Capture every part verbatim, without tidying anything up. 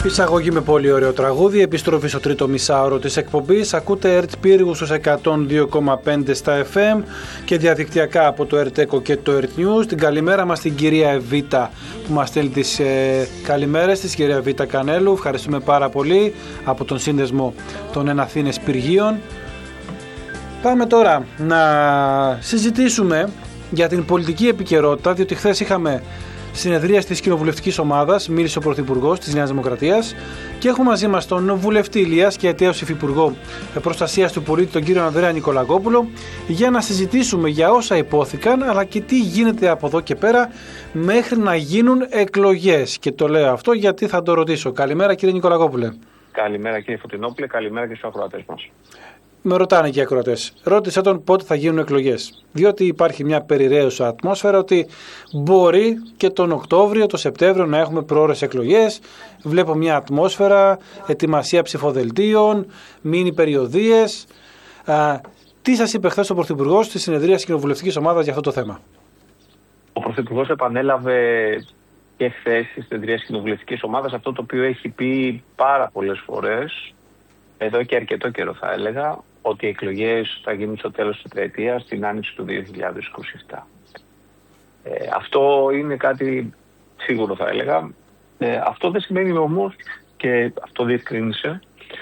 Εισαγωγή με πολύ ωραίο τραγούδι, επιστροφή στο τρίτο μισάωρο της εκπομπής. Ακούτε ΕΡΤ Πύργου στους εκατόν δύο κόμμα πέντε στα εφ εμ και διαδικτυακά από το ΕΡΤ και το ΕΡΤ News. Την καλημέρα μας στην κυρία Εβίτα που μας στέλνει τις ε, καλημέρες της, κυρία Εβίτα Κανέλου. Ευχαριστούμε πάρα πολύ από τον Σύνδεσμο των Εναθήνες Πυργίων. Πάμε τώρα να συζητήσουμε για την πολιτική επικαιρότητα, διότι χθες είχαμε συνεδρία της κοινοβουλευτικής ομάδας, μίλησε ο Πρωθυπουργός της Νέας Δημοκρατίας και έχουμε μαζί μας τον βουλευτή Ηλίας και αιτέως υφυπουργό Προστασίας του Πολίτη, τον κύριο Ανδρέα Νικολακόπουλο, για να συζητήσουμε για όσα υπόθηκαν, αλλά και τι γίνεται από εδώ και πέρα μέχρι να γίνουν εκλογές. Και το λέω αυτό γιατί θα το ρωτήσω. Καλημέρα, κύριε Νικολακόπουλε. Καλημέρα, κύριε Φωτεινόπουλε, καλημέρα και στους ακροατές μας. Με ρωτάνε και οι ακροατές. Ρώτησε τον πότε θα γίνουν εκλογές. Διότι υπάρχει μια περιραίουσα ατμόσφαιρα ότι μπορεί και τον Οκτώβριο, τον Σεπτέμβριο να έχουμε προώρες εκλογές. Βλέπω μια ατμόσφαιρα, ετοιμασία ψηφοδελτίων, μίνι περιοδίες. Α, τι σας είπε χθες ο Πρωθυπουργός στη συνεδρία της κοινοβουλευτικής ομάδας για αυτό το θέμα? Ο Πρωθυπουργός επανέλαβε και χθες στη συνεδρία της κοινοβουλευτικής ομάδας αυτό το οποίο έχει πει πάρα πολλές φορές, εδώ και αρκετό καιρό θα έλεγα, ότι οι εκλογές θα γίνουν στο τέλος της τετραετίας, στην άνοιξη του δύο χιλιάδες είκοσι επτά. Ε, αυτό είναι κάτι σίγουρο θα έλεγα. Ε, αυτό δεν σημαίνει όμως, και αυτό διευκρίνησε,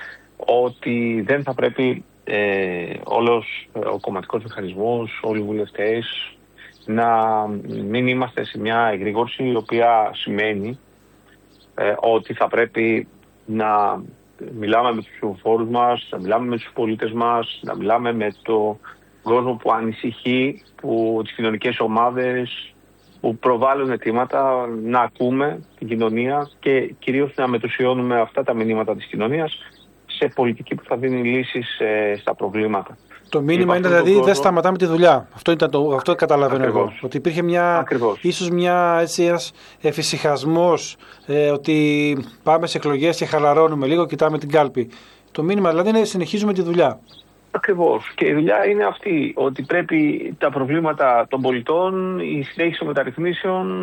ότι δεν θα πρέπει ε, όλος ο κομματικός μηχανισμός, όλοι οι βουλευτές, να μην είμαστε σε μια εγρήγορση η οποία σημαίνει ε, ότι θα πρέπει να μιλάμε με τους ψηφοφόρους μας, να μιλάμε με τους πολίτες μας, να μιλάμε με τον κόσμο που ανησυχεί, που, τις κοινωνικές ομάδες που προβάλλουν αιτήματα, να ακούμε την κοινωνία και κυρίως να μετουσιώνουμε αυτά τα μηνύματα της κοινωνίας σε πολιτική που θα δίνει λύσεις ε, στα προβλήματα. Το μήνυμα είναι δηλαδή κόσμο... δεν σταματάμε τη δουλειά. Αυτό, ήταν το, αυτό καταλαβαίνω Ακριβώς. εγώ. Ότι υπήρχε μια, ίσως μια, έτσι, ένας εφησυχασμός ε, ότι πάμε σε εκλογές και χαλαρώνουμε λίγο, κοιτάμε την κάλπη. Το μήνυμα δηλαδή είναι συνεχίζουμε τη δουλειά. Ακριβώς. Και η δουλειά είναι αυτή, ότι πρέπει τα προβλήματα των πολιτών, η συνέχιση των μεταρρυθμίσεων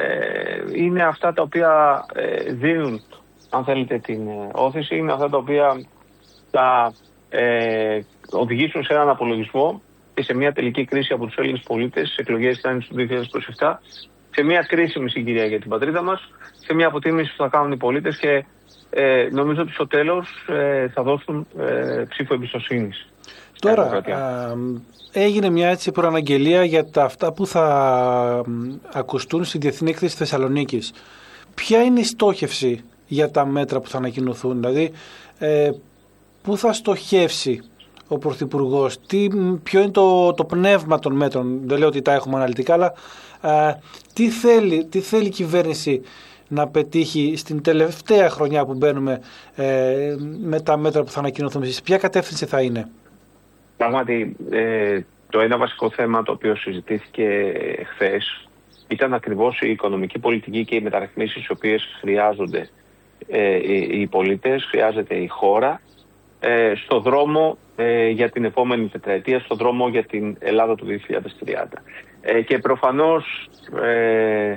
ε, είναι αυτά τα οποία ε, δίνουν, αν θέλετε, την όθηση, είναι αυτά τα οποία θα ε, οδηγήσουν σε έναν απολογισμό και σε μια τελική κρίση από τους Έλληνες πολίτες στις εκλογές της άνοιξης του δύο χιλιάδες είκοσι επτά, σε μια κρίσιμη συγκυρία για την πατρίδα μας, σε μια αποτίμηση που θα κάνουν οι πολίτες και ε, νομίζω ότι στο τέλος ε, θα δώσουν ε, ψήφο εμπιστοσύνης. Τώρα α, έγινε μια έτσι προαναγγελία για τα αυτά που θα α, ακουστούν στη Διεθνή Έκθεση Θεσσαλονίκης. Ποια είναι η στόχευση για τα μέτρα που θα ανακοινωθούν, δηλαδή ε, πού θα στοχεύσει ο Πρωθυπουργός, τι, ποιο είναι το, το πνεύμα των μέτρων? Δεν λέω ότι τα έχουμε αναλυτικά, αλλά α, τι, θέλει, τι θέλει η κυβέρνηση να πετύχει στην τελευταία χρονιά που μπαίνουμε ε, με τα μέτρα που θα ανακοινωθούν? Ποια κατεύθυνση θα είναι? Πράγματι, ε, το ένα βασικό θέμα το οποίο συζητήθηκε χθες ήταν ακριβώς η οικονομική πολιτική και οι μεταρρυθμίσεις οι οποίες χρειάζονται ε, οι, οι πολίτες, χρειάζεται η χώρα ε, στο δρόμο ε, για την επόμενη τετραετία, στο δρόμο για την Ελλάδα του δύο χιλιάδες τριάντα. Ε, και προφανώς ε,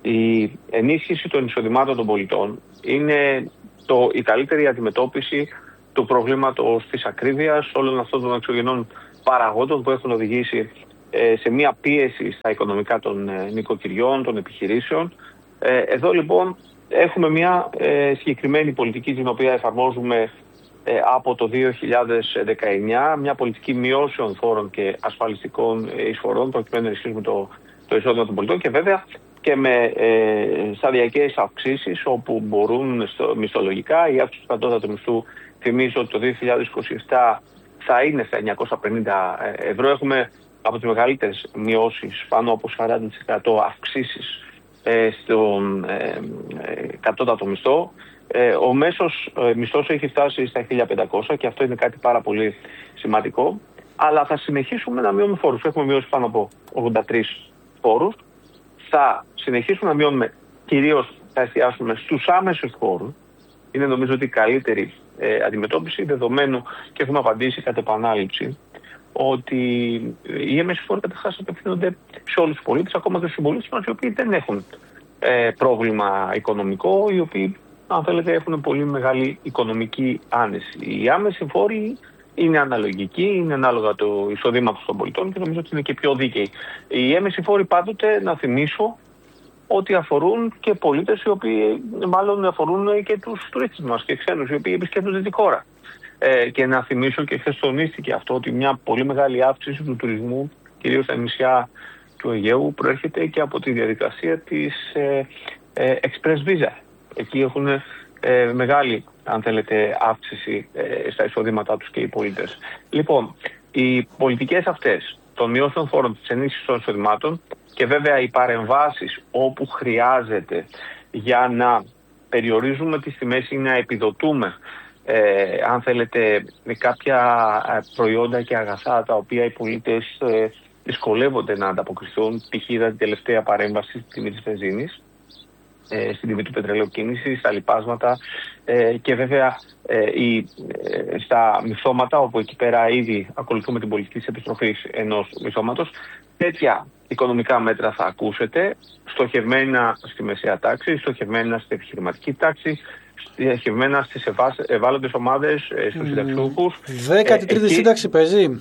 η ενίσχυση των εισοδημάτων των πολιτών είναι το, η καλύτερη αντιμετώπιση του προβλήματος της ακρίβειας, όλων αυτών των εξωγενών παραγόντων που έχουν οδηγήσει ε, σε μια πίεση στα οικονομικά των ε, νοικοκυριών, των επιχειρήσεων. Ε, εδώ λοιπόν έχουμε μια ε, συγκεκριμένη πολιτική την οποία εφαρμόζουμε ε, από το δύο χιλιάδες δεκαεννιά, μια πολιτική μειώσεων φόρων και ασφαλιστικών εισφορών προκειμένου να ενισχύσουμε το, το εισόδημα των πολιτών και βέβαια και με ε, σταδιακές αυξήσεις όπου μπορούν στο, μισθολογικά. Η αύξηση του κατώτατου μισθού, θυμίζω ότι το δύο χιλιάδες είκοσι επτά θα είναι στα εννιακόσια πενήντα ευρώ. Έχουμε από τις μεγαλύτερες μειώσεις, πάνω από σαράντα τοις εκατό αυξήσεις ε, στον ε, ε, κατώτατο μισθό. Ε, ο μέσος ε, μισθός έχει φτάσει στα χίλια πεντακόσια και αυτό είναι κάτι πάρα πολύ σημαντικό. Αλλά θα συνεχίσουμε να μειώνουμε φόρους. Έχουμε μειώσει πάνω από ογδόντα τρεις φόρους. Θα συνεχίσουμε να μειώνουμε, κυρίως θα εστιάσουμε στους άμεσους φόρους. Είναι νομίζω ότι η καλύτερη ε, αντιμετώπιση, δεδομένου και έχουμε απαντήσει κατ' επανάληψη ότι οι έμεσοι φόροι καταρχάς απευθύνονται σε όλους τους πολίτες, ακόμα και στους συμπολίτες μας, οι οποίοι δεν έχουν ε, πρόβλημα οικονομικό, οι οποίοι αν θέλετε, έχουν πολύ μεγάλη οικονομική άνεση. Οι άμεσοι φόροι είναι αναλογικοί, είναι ανάλογα το εισοδήματος των πολιτών και νομίζω ότι είναι και πιο δίκαιοι. Οι έμεσοι φόροι πάντοτε, να θυμίσω, ότι αφορούν και πολίτες οι οποίοι μάλλον αφορούν και τους τουρίστες μας και ξένους οι οποίοι επισκέπτονται τη χώρα. Ε, και να θυμίσω, και χθες τονίστηκε αυτό, ότι μια πολύ μεγάλη αύξηση του τουρισμού, κυρίως στα νησιά του Αιγαίου, προέρχεται και από τη διαδικασία της ε, ε, Express Visa. Εκεί έχουν ε, μεγάλη, αν θέλετε, αύξηση ε, στα εισοδήματά τους και οι πολίτες. Λοιπόν, οι πολιτικές αυτές των μειώσεων φόρων, της ενίσχυσης των εισοδημάτων και βέβαια οι παρεμβάσεις όπου χρειάζεται για να περιορίζουμε τις τιμές ή να επιδοτούμε Ε, αν θέλετε, με κάποια προϊόντα και αγαθά τα οποία οι πολίτες ε, δυσκολεύονται να ανταποκριθούν. Π.χ. είδα την τελευταία παρέμβαση στην τιμή της βενζίνης, ε, στην τιμή του πετρελαίου κίνησης, στα λιπάσματα ε, και βέβαια ε, η, ε, στα μισθώματα, όπου εκεί πέρα ήδη ακολουθούμε την πολιτική της επιστροφής ενός μισθώματος. Τέτοια οικονομικά μέτρα θα ακούσετε, στοχευμένα στη μεσαία τάξη, στοχευμένα στην επιχειρηματική τάξη, στοχευμένα στις ευάλωτες ομάδες, στους συνταξιούχους. Δέκατη τρίτη εκεί... σύνταξη παίζει.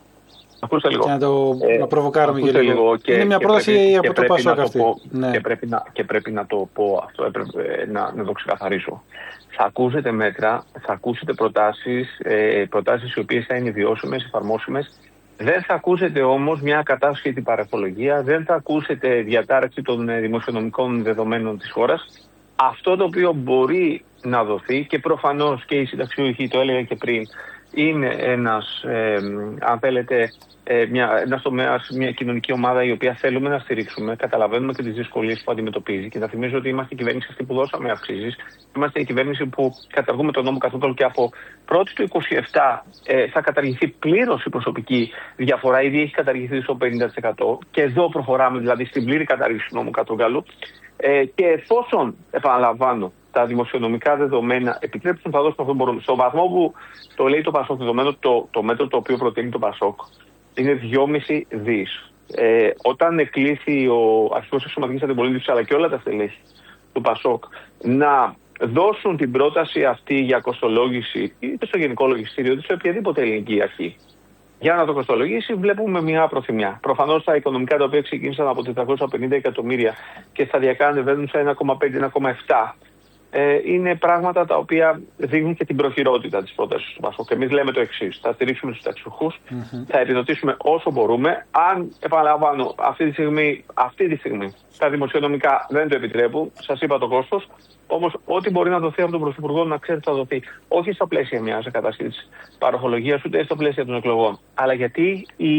Ακούστε λίγο. Και να, το, ε, να προβοκάρουμε και λίγο. λίγο. Και, είναι μια και πρόταση πρέπει, από το Πασόκ αυτή. Πω, ναι. και, πρέπει να, και πρέπει να το πω αυτό, έπρεπε να, να το ξεκαθαρίσω. Θα ακούσετε μέτρα, θα ακούσετε προτάσεις, ε, προτάσεις οι οποίες θα είναι βιώσιμες, εφαρμόσιμες. Δεν θα ακούσετε όμως μια κατάσχετη παρακολογία, δεν θα ακούσετε διατάραξη των δημοσιονομικών δεδομένων της χώρας. Αυτό το οποίο μπορεί να δοθεί, και προφανώς και οι συνταξιούχοι, το έλεγα και πριν, είναι ένας, ε, αν θέλετε, ε, μια, ένας τομέας, μια κοινωνική ομάδα η οποία θέλουμε να στηρίξουμε. Καταλαβαίνουμε και τις δυσκολίες που αντιμετωπίζει. Και θα θυμίζω ότι είμαστε η κυβέρνηση αυτή που δώσαμε αυξήσεις. Είμαστε η κυβέρνηση που καταργούμε τον νόμο καθόλου και από πρώτη του είκοσι επτά ε, θα καταργηθεί πλήρως η προσωπική διαφορά. Ήδη έχει καταργηθεί στο πενήντα τοις εκατό. Και εδώ προχωράμε δηλαδή στην πλήρη κατάργηση του νόμου Κατρούγκαλου. Ε, και εφόσον, επαναλαμβάνω, τα δημοσιονομικά δεδομένα επιτρέψουν, θα δώσουμε αυτό που μπορούμε. Στο βαθμό που το λέει το Πασόκ, δεδομένο το, το μέτρο το οποίο προτείνει το Πασόκ, είναι δυόμισι δις. Ε, όταν εκλήθη ο αρχηγός της Σωματικής Αντιπολίτευσης αλλά και όλα τα στελέχη του Πασόκ να δώσουν την πρόταση αυτή για κοστολόγηση είτε στο Γενικό Λογιστήριο είτε σε οποιαδήποτε ελληνική αρχή, για να το κοστολογήσει, βλέπουμε μια προθυμιά. Προφανώς τα οικονομικά τα οποία ξεκίνησαν από τετρακόσια πενήντα εκατομμύρια και σταδιακά ανεβαίνουν σε ένα κόμμα πέντε με ένα κόμμα επτά. Ε, είναι πράγματα τα οποία δείχνουν και την προχειρότητα της πρότασης του Πασόκ. Και εμείς λέμε το εξής: θα στηρίξουμε τους ταξιούχους, mm-hmm. θα επιδοτήσουμε όσο μπορούμε. Αν, επαναλαμβάνω, αυτή τη στιγμή, αυτή τη στιγμή τα δημοσιονομικά δεν το επιτρέπουν, σας είπα το κόστος. Όμως, ό,τι μπορεί να δοθεί από τον Πρωθυπουργό, να ξέρετε, θα δοθεί. Όχι στα πλαίσια μιας κατάσχεσης παροχολογίας, ούτε στα πλαίσια των εκλογών. Αλλά γιατί η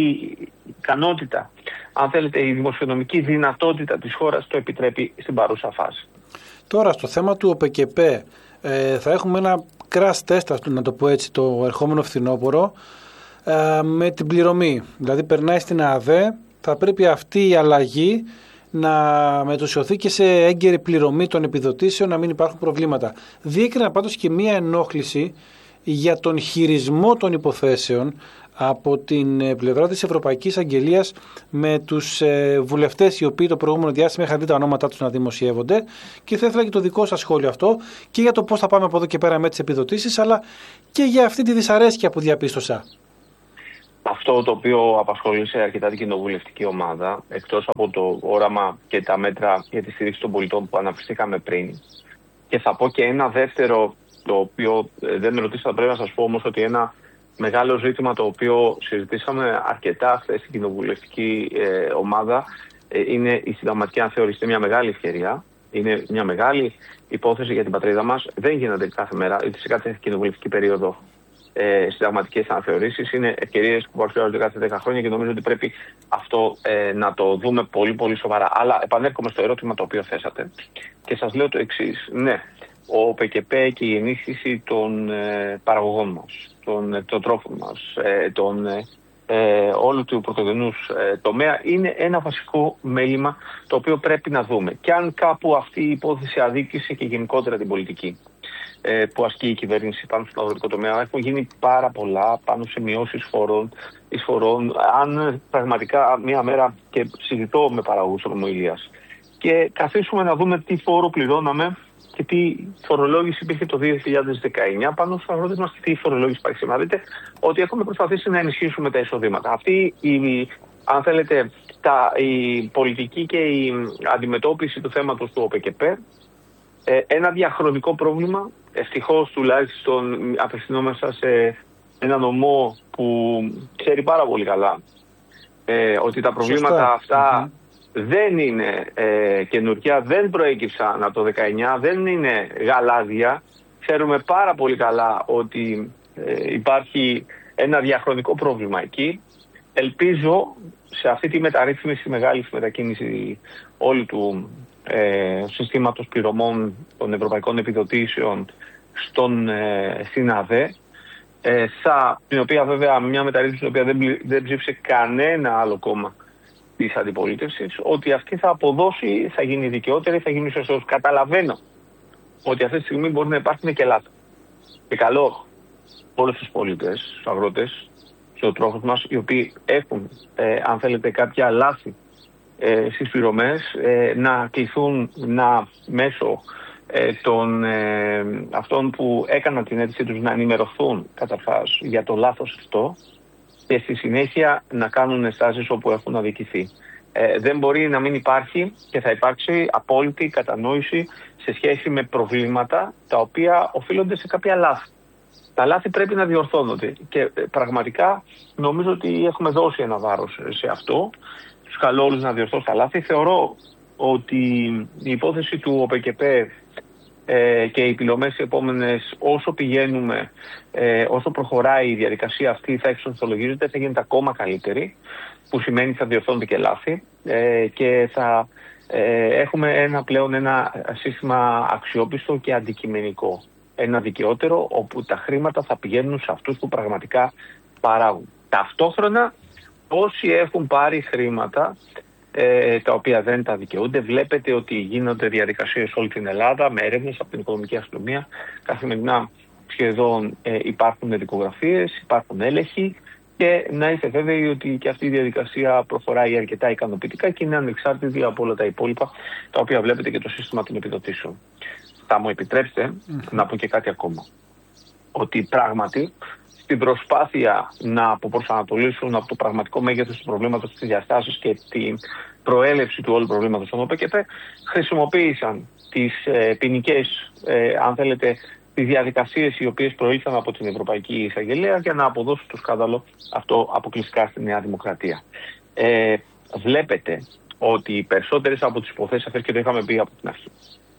ικανότητα, αν θέλετε, η δημοσιονομική δυνατότητα της χώρας το επιτρέπει στην παρούσα φάση. Τώρα, στο θέμα του ΟΠΕΚΕΠΕ, ε, θα έχουμε ένα crash test, να το πω έτσι, το ερχόμενο φθινόπωρο, ε, με την πληρωμή. Δηλαδή, περνάει στην ΑΔΕ, θα πρέπει αυτή η αλλαγή να μετουσιωθεί και σε έγκαιρη πληρωμή των επιδοτήσεων, να μην υπάρχουν προβλήματα. Διέκρινα πάντως και μία ενόχληση για τον χειρισμό των υποθέσεων από την πλευρά της Ευρωπαϊκής Αγγελίας με τους βουλευτές οι οποίοι το προηγούμενο διάστημα είχαν δει τα ονόματά τους να δημοσιεύονται, και θα ήθελα και το δικό σας σχόλιο αυτό και για το πώς θα πάμε από εδώ και πέρα με τις επιδοτήσεις, αλλά και για αυτή τη δυσαρέσκεια που διαπίστωσα. Αυτό το οποίο απασχολήσε αρκετά την κοινοβουλευτική ομάδα, εκτός από το όραμα και τα μέτρα για τη στήριξη των πολιτών που αναφερθήκαμε πριν, και θα πω και ένα δεύτερο, το οποίο δεν με ρωτήσατε, πρέπει να σας πω όμως ότι ένα μεγάλο ζήτημα το οποίο συζητήσαμε αρκετά χθες στην κοινοβουλευτική ε, ομάδα ε, είναι η συνταγματική αναθεώρηση. Είναι μια μεγάλη ευκαιρία, είναι μια μεγάλη υπόθεση για την πατρίδα μας. Δεν γίνεται κάθε μέρα, είτε σε κάθε κοινοβουλευτική περίοδο, ε, συνταγματικές αναθεωρήσεις. Είναι ευκαιρίες που παρουσιάζονται κάθε δέκα χρόνια και νομίζω ότι πρέπει αυτό ε, να το δούμε πολύ πολύ σοβαρά. Αλλά επανέρχομαι στο ερώτημα το οποίο θέσατε και σας λέω το εξής. Ναι, ο ΟΠΕΚΕΠΕ και η ενίσχυση των ε, παραγωγών μας, των, των τρόφων μας, ε, των, ε, όλου του πρωτογενούς ε, τομέα είναι ένα βασικό μέλημα το οποίο πρέπει να δούμε. Και αν κάπου αυτή η υπόθεση αδίκησε και γενικότερα την πολιτική ε, που ασκεί η κυβέρνηση πάνω στον αγροτικό τομέα, έχουν γίνει πάρα πολλά πάνω σε μειώσεις φορών, εισφορών. Αν πραγματικά μία μέρα, και συζητώ με παραγωγούς ορμοηλίας, και καθίσουμε να δούμε τι φόρο πληρώναμε και τι φορολόγηση υπήρχε το δύο χιλιάδες δεκαεννιά πάνω στους αγρότες μας και τι φορολόγηση υπάρχει σήμερα. Δείτε ότι έχουμε προσπαθήσει να ενισχύσουμε τα εισοδήματα. Αυτή η, αν θέλετε, τα, η πολιτική και η αντιμετώπιση του θέματος του ΟΠΕΚΕΠΕ, ε, ένα διαχρονικό πρόβλημα, ευτυχώς τουλάχιστον απευθυνόμαστε σε ένα νομό που ξέρει πάρα πολύ καλά ε, ότι τα προβλήματα Σωστά. αυτά mm-hmm. δεν είναι ε, καινούργια, δεν προέκυψαν από το δεκαεννιά, δεν είναι γαλάζια. Ξέρουμε πάρα πολύ καλά ότι ε, υπάρχει ένα διαχρονικό πρόβλημα εκεί. Ελπίζω σε αυτή τη μεταρρύθμιση, μεγάλη μετακίνηση όλου του ε, συστήματος πληρωμών των ευρωπαϊκών επιδοτήσεων στον ε, ΣΥΝΑΔΕ, ε, θα, την οποία βέβαια μια μεταρρύθμιση την οποία δεν, δεν ψήφισε κανένα άλλο κόμμα της αντιπολίτευσης, ότι αυτή θα αποδώσει, θα γίνει δικαιότερη, θα γίνει σωστός. Καταλαβαίνω ότι αυτή τη στιγμή μπορεί να υπάρχουν και λάθη. Και καλό όλους τους πολίτες, τους αγρότες, τους ζωοτρόφους μας, οι οποίοι έχουν, ε, αν θέλετε, κάποια λάθη ε, στις πληρωμές, ε, να κληθούν να μέσω ε, των ε, αυτών που έκαναν την αίτησή τους να ενημερωθούν καταρχάς για το λάθος αυτό και στη συνέχεια να κάνουν ενστάσεις όπου έχουν αδικηθεί. Ε, δεν μπορεί να μην υπάρχει και θα υπάρξει απόλυτη κατανόηση σε σχέση με προβλήματα τα οποία οφείλονται σε κάποια λάθη. Τα λάθη πρέπει να διορθώνονται και ε, πραγματικά νομίζω ότι έχουμε δώσει ένα βάρος σε αυτό. Τους καλώ όλους να διορθώσουν τα λάθη. Θεωρώ ότι η υπόθεση του ΟΠΕΚΕΠΕ ε, και οι πληρωμές επόμενες, όσο πηγαίνουμε, ε, όσο προχωράει η διαδικασία αυτή, θα εξορθολογίζεται, θα γίνεται ακόμα καλύτερη, που σημαίνει θα διορθώνονται και λάθη ε, και θα ε, έχουμε ένα, πλέον ένα σύστημα αξιόπιστο και αντικειμενικό. Ένα δικαιότερο, όπου τα χρήματα θα πηγαίνουν σε αυτούς που πραγματικά παράγουν. Ταυτόχρονα, όσοι έχουν πάρει χρήματα ε, τα οποία δεν τα δικαιούνται, βλέπετε ότι γίνονται διαδικασίες όλη την Ελλάδα με έρευνες από την οικονομική αστυνομία. Καθημερινά σχεδόν ε, υπάρχουν δικογραφίες, υπάρχουν έλεγχοι και να είστε βέβαιοι ότι και αυτή η διαδικασία προχωράει αρκετά ικανοποιητικά και είναι ανεξάρτητη από όλα τα υπόλοιπα, τα οποία βλέπετε και το σύστημα των επιδοτήσεων. Θα μου επιτρέψετε mm. να πω και κάτι ακόμα. Ότι πράγματι στην προσπάθεια να αποπροσανατολίσουν από το πραγματικό μέγεθος του προβλήματος, τις διαστάσεις και την προέλευση του όλου προβλήματος των ΟΠΕΚΕΠΕ, χρησιμοποίησαν τις ε, ποινικές, ε, αν θέλετε, τις διαδικασίες οι οποίες προήλθαν από την Ευρωπαϊκή Εισαγγελία για να αποδώσουν το σκάνδαλο αυτό αποκλειστικά στη Νέα Δημοκρατία. Ε, βλέπετε ότι οι περισσότερες από τις υποθέσεις αυτές, και το είχαμε πει από την αρχή,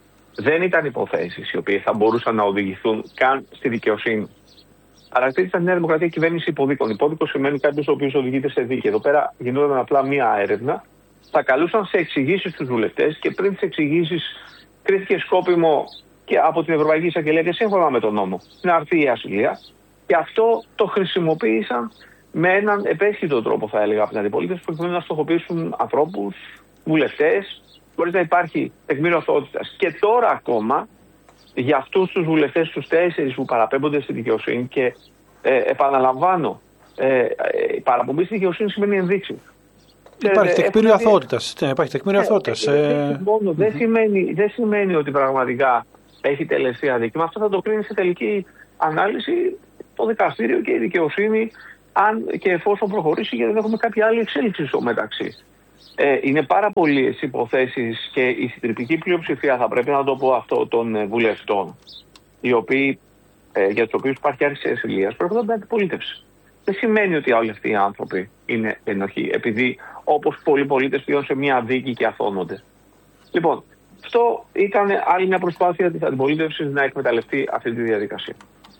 δεν ήταν υποθέσεις οι οποίες θα μπορούσαν να οδηγηθούν καν στη δικαιοσύνη. Χαρακτήριζαν τη Νέα Δημοκρατία κυβέρνηση υποδίκων. Υπόδικο σημαίνει κάποιος ο οποίος οδηγείται σε δίκη. Εδώ πέρα γινόταν απλά μία έρευνα. Θα καλούσαν σε εξηγήσεις τους βουλευτές και πριν τις εξηγήσεις κρίθηκε σκόπιμο και από την Ευρωπαϊκή Εισαγγελία και σύμφωνα με τον νόμο να έρθει η ασυλία. Και αυτό το χρησιμοποίησαν με έναν επέσχυτο τρόπο, θα έλεγα, από την αντιπολίτευση, προκειμένου να στοχοποιήσουν ανθρώπους, βουλευτές, χωρίς να υπάρχει τεκμήριο αθωότητας. Και τώρα ακόμα, για αυτούς τους βουλευτές, τους τέσσερις που παραπέμπονται στη δικαιοσύνη, και ε, επαναλαμβάνω, ε, ε, η παραπομπή στη δικαιοσύνη σημαίνει ενδείξει. Υπάρχει τεκμήριο αθωότητας. Ναι, υπάρχει τεκμήριο αθωότητας. Ε, μόνο, δεν, σημαίνει, δεν σημαίνει ότι πραγματικά έχει τελεστεί αδίκημα. Αυτό θα το κρίνει σε τελική ανάλυση το δικαστήριο και η δικαιοσύνη, αν και εφόσον προχωρήσει, γιατί δεν έχουμε κάποια άλλη εξέλιξη στο μεταξύ. Ε, είναι πάρα πολλές υποθέσεις και η συντριπτική πλειοψηφία, θα πρέπει να το πω αυτό, των βουλευτών, οι οποίοι, ε, για τους οποίους υπάρχει άρχιση ασυλίας, πρέπει να την αντιπολίτευση. Δεν σημαίνει ότι όλοι αυτοί οι άνθρωποι είναι ενοχοί, επειδή όπως πολλοί πολίτες πηγαίνουν σε μια δίκη και αθώνονται. Λοιπόν, αυτό ήταν άλλη μια προσπάθεια της αντιπολίτευσης να εκμεταλλευτεί αυτή τη διαδικασία.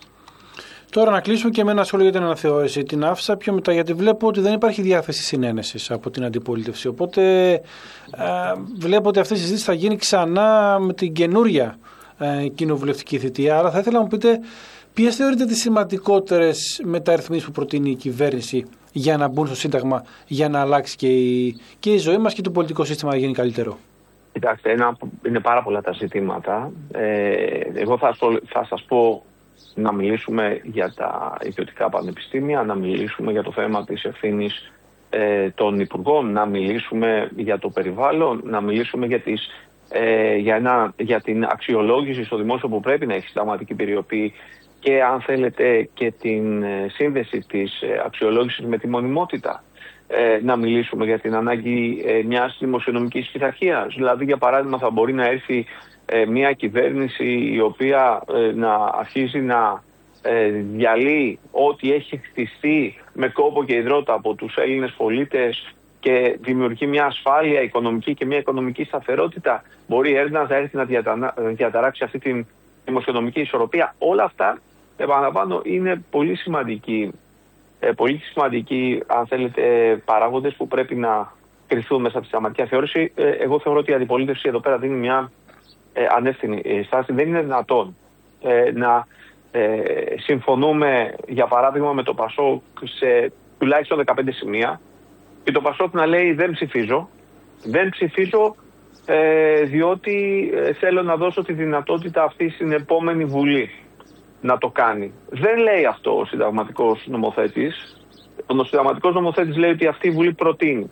Τώρα να κλείσουμε και με ένα σχόλιο για την αναθεώρηση. Την άφησα πιο μετά, γιατί βλέπω ότι δεν υπάρχει διάθεση συνένεσης από την αντιπολίτευση. Οπότε ε, βλέπω ότι αυτή η συζήτηση θα γίνει ξανά με την καινούρια ε, κοινοβουλευτική θητεία. Άρα θα ήθελα να μου πείτε ποιες θεωρείτε τις σημαντικότερες μεταρρυθμίσεις που προτείνει η κυβέρνηση για να μπουν στο Σύνταγμα, για να αλλάξει και η, και η ζωή μας και το πολιτικό σύστημα να γίνει καλύτερο. Κοιτάξτε, ένα, είναι πάρα πολλά τα ζητήματα. Ε, εγώ θα, θα σας πω να μιλήσουμε για τα ιδιωτικά πανεπιστήμια, να μιλήσουμε για το θέμα της ευθύνης ε, των υπουργών, να μιλήσουμε για το περιβάλλον, να μιλήσουμε για τις ε, για, ένα, για την αξιολόγηση στο δημόσιο που πρέπει να έχει συνταγματική περιοπή και αν θέλετε και την ε, σύνδεση της ε, αξιολόγησης με τη μονιμότητα. Ε, να μιλήσουμε για την ανάγκη ε, μιας δημοσιονομικής πειθαρχίας. Δηλαδή, για παράδειγμα, θα μπορεί να έρθει ε, μια κυβέρνηση η οποία ε, να αρχίζει να ε, διαλύει ό,τι έχει χτιστεί με κόπο και υδρότα από τους Έλληνες πολίτες και δημιουργεί μια ασφάλεια οικονομική και μια οικονομική σταθερότητα. Μπορεί η έρευνα να έρθει να διαταράξει αυτή τη δημοσιονομική ισορροπία. Όλα αυτά, επαναλαμβάνω, είναι πολύ σημαντικοί, ε, πολύ σημαντικοί, αν θέλετε, παράγοντες που πρέπει να κρυθούν μέσα από τη συνταγματική αθεώρηση. Ε, εγώ θεωρώ ότι η αντιπολίτευση εδώ πέρα δίνει μια ε, ανεύθυνη στάση. Δεν είναι δυνατόν ε, να ε, συμφωνούμε, για παράδειγμα, με το ΠΑΣΟΚ σε τουλάχιστον δεκαπέντε σημεία και το ΠΑΣΟΚ να λέει δεν ψηφίζω. Δεν ψηφίζω ε, διότι ε, θέλω να δώσω τη δυνατότητα αυτή στην επόμενη Βουλή να το κάνει. Δεν λέει αυτό ο συνταγματικός νομοθέτης. Ο συνταγματικός νομοθέτης λέει ότι αυτή η Βουλή προτείνει.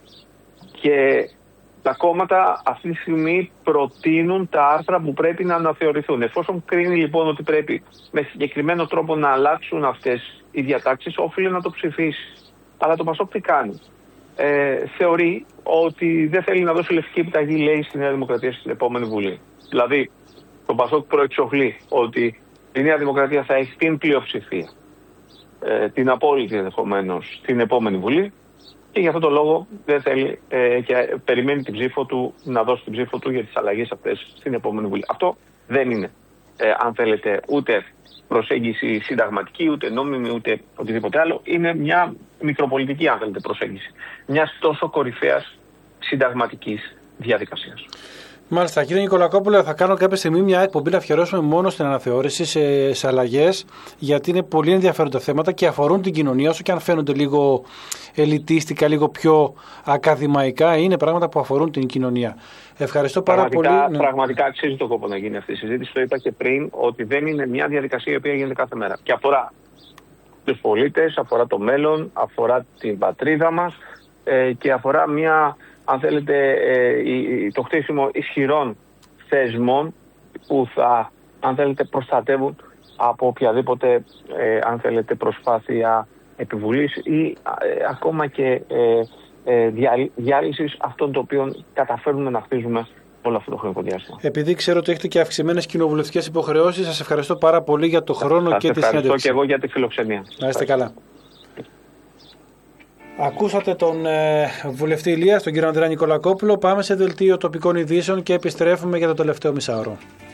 Και τα κόμματα αυτή τη στιγμή προτείνουν τα άρθρα που πρέπει να αναθεωρηθούν. Εφόσον κρίνει λοιπόν ότι πρέπει με συγκεκριμένο τρόπο να αλλάξουν αυτές οι διατάξεις, όφιλε να το ψηφίσει. Αλλά το ΠΑΣΟΚ τι κάνει? Ε, θεωρεί ότι δεν θέλει να δώσει λευκή επιταγή, λέει, στη Νέα Δημοκρατία στην επόμενη Βουλή. Δηλαδή, το ΠΑΣΟΚ προεξοχλεί ότι η Νέα Δημοκρατία θα έχει την πλειοψηφία, ε, την απόλυτη ενδεχομένως, στην επόμενη Βουλή και για αυτόν τον λόγο δεν θέλει ε, και περιμένει την ψήφο του, να δώσει την ψήφο του για τις αλλαγές αυτές στην επόμενη Βουλή. Αυτό δεν είναι, ε, αν θέλετε, ούτε προσέγγιση συνταγματική, ούτε νόμιμη, ούτε οτιδήποτε άλλο. Είναι μια μικροπολιτική, αν θέλετε, προσέγγιση μιας τόσο κορυφαίας συνταγματικής διαδικασίας. Μάλιστα, κύριε Νικολακόπουλε, θα κάνω κάποια στιγμή μια εκπομπή να αφιερώσουμε μόνο στην αναθεώρηση, σε, σε αλλαγές, γιατί είναι πολύ ενδιαφέροντα θέματα και αφορούν την κοινωνία, όσο και αν φαίνονται λίγο ελιτίστικα, λίγο πιο ακαδημαϊκά, είναι πράγματα που αφορούν την κοινωνία. Ευχαριστώ πάρα πραγματικά, πολύ. Πραγματικά αξίζει το κόπο να γίνει αυτή η συζήτηση. Το είπα και πριν, ότι δεν είναι μια διαδικασία η οποία γίνεται κάθε μέρα. Και αφορά τους πολίτες, αφορά το μέλλον, αφορά την πατρίδα μας ε, και αφορά μια, αν θέλετε, ε, το χτίσιμο ισχυρών θεσμών που θα, αν θέλετε, προστατεύουν από οποιαδήποτε, ε, αν θέλετε, προσπάθεια επιβουλής ή ε, ακόμα και ε, ε, διάλυσης αυτών των οποίων καταφέρουμε να χτίζουμε όλο αυτό το χρονικό διάστημα. Επειδή ξέρω ότι έχετε και αυξημένες κοινοβουλευτικές υποχρεώσεις, σας ευχαριστώ πάρα πολύ για το χρόνο σας και τη συνέντευξη. Ευχαριστώ και εγώ για τη φιλοξενία. Να είστε καλά. Ακούσατε τον ε, βουλευτή Ηλίας, τον κύριο Ανδρέα Νικολακόπουλο. Πάμε σε δελτίο τοπικών ειδήσεων και επιστρέφουμε για το τελευταίο μισάωρο.